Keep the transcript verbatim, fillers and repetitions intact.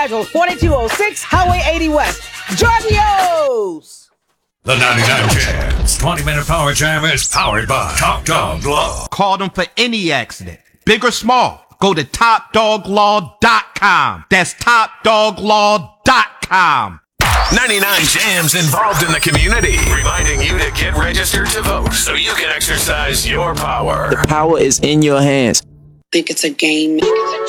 forty-two oh six Highway eighty West. Jordios! The ninety-nine Jams twenty minute Power Jam is powered by Top Dog Law. Call them for any accident, big or small. Go to top dog law dot com. That's top dog law dot com. ninety-nine Jams involved in the community, reminding you to get registered to vote so you can exercise your power. The power is in your hands. Think it's a game.